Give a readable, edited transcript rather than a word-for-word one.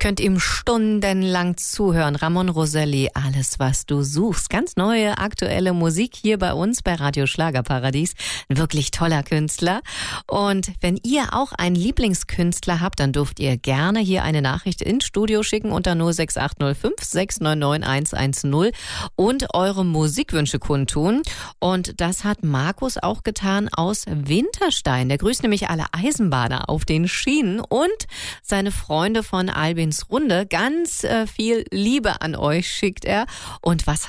Könnt ihm stundenlang zuhören. Ramon Roselli, alles, was du suchst. Ganz neue, aktuelle Musik hier bei uns bei Radio Schlagerparadies. Ein wirklich toller Künstler. Und wenn ihr auch einen Lieblingskünstler habt, dann dürft ihr gerne hier eine Nachricht ins Studio schicken unter 06805 699 110 und eure Musikwünsche kundtun. Und das hat Markus auch getan aus Winterstein. Der grüßt nämlich alle Eisenbahner auf den Schienen und seine Freunde von Albins Runde. Ganz viel Liebe an euch schickt er. Und was